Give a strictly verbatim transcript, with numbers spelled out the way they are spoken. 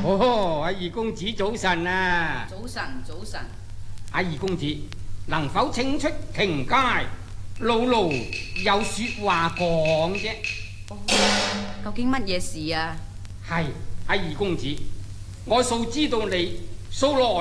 哦，阿二公子早晨啊！ 早晨，早晨。 阿二公子，能否請出庭階？老奴有說話講啫。 哦，究竟乜嘢事啊？ 係阿二公子，我素知道你素來